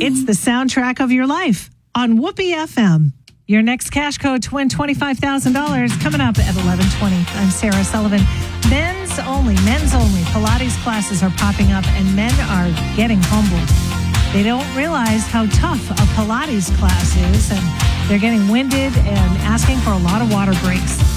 It's the soundtrack of your life on Whoopee FM. Your next cash code to win $25,000 coming up at 11:20. I'm Sarah Sullivan. Men's only Pilates classes are popping up and men are getting humbled. They don't realize how tough a Pilates class is, and they're getting winded and asking for a lot of water breaks.